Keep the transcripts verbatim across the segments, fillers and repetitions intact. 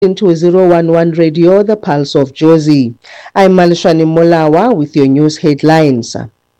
Into zero one one Radio, the Pulse of Jozi. I'm Malishani Molawa with your news headlines.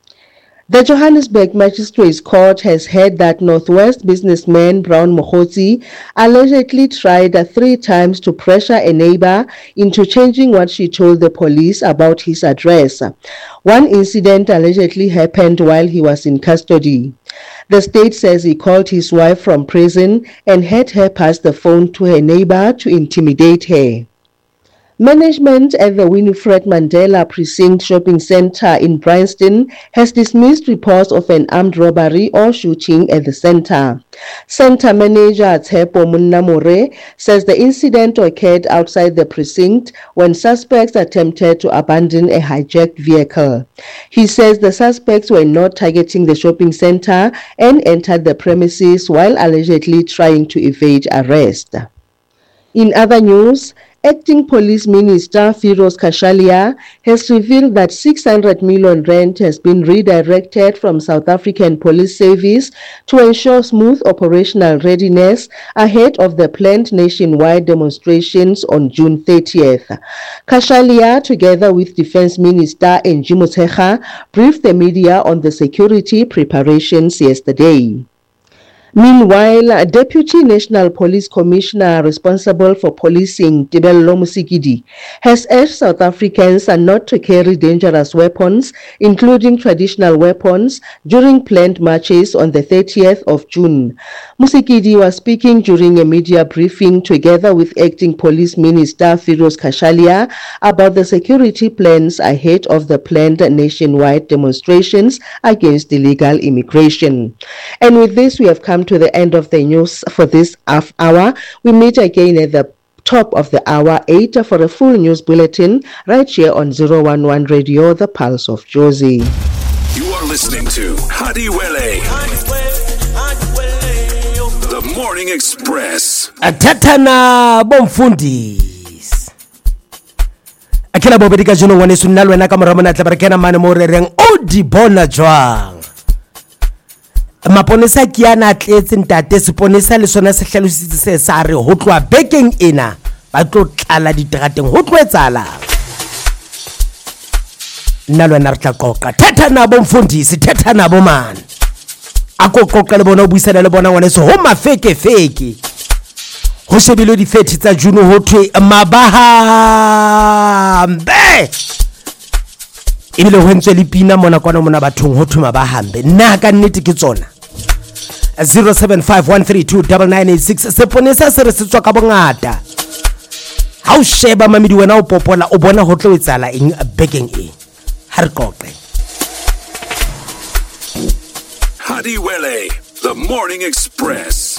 The Johannesburg Magistrates Court has heard that Northwest businessman Brown Mokgotsi allegedly tried three times to pressure a neighbor into changing what she told the police about his address. One incident allegedly happened while he was in custody. The state says he called his wife from prison and had her pass the phone to her neighbor to intimidate her. Management at the Winifred Mandela Precinct Shopping Center in Bryanston has dismissed reports of an armed robbery or shooting at the center. Center manager Tshepo Munnamore says the incident occurred outside the precinct when suspects attempted to abandon a hijacked vehicle. He says the suspects were not targeting the shopping center and entered the premises while allegedly trying to evade arrest. In other news, Acting Police Minister Firoz Khashalia has revealed that six hundred million rand has been redirected from South African Police Service to ensure smooth operational readiness ahead of the planned nationwide demonstrations on June thirtieth. Khashalia, together with Defence Minister Angie Motshekga, briefed the media on the security preparations yesterday. Meanwhile, Deputy National Police Commissioner responsible for policing, Tebello Musikidi, has urged South Africans not to carry dangerous weapons, including traditional weapons, during planned marches on the thirtieth of June. Musikidi was speaking during a media briefing together with Acting Police Minister Firoz Khashalia about the security plans ahead of the planned nationwide demonstrations against illegal immigration. And with this, we have come to the end of the news for this half hour. We meet again at the top of the hour eight for a full news bulletin right here on zero one one Radio, the Pulse of Jozi. You are listening to Hadiwele, the Morning Express. Atatana bomfundis. Akela bobedika jono wane sunalwe na kamera mona tlabarekena mane mo rereng odi bona jwang. Maponesa kiana atletse ntate seponesa le sona se hlalositse se sa re ho tloa bekeng ena ba tlo tlala diterateng ho tloetsala nna lwana re tla qoqa thetha nabo mfundisi thetha nabo man ako qoqa le bona o buisana le bona ngwane se ho mafeke feke ho shebile di thirty tsa June ho thwe mabahambe ebile ho ntse le pina mona kwana mona bathong ho thwe mabahambe nna ka nnete ke tsona zero seven five one three two nine nine eight six seponesa se re se tswa ka bongata ha o sheba mamedi wena o popola o bona ho tlo etsala eng bekeng e ha re qoqe Hadiwele, the Morning Express.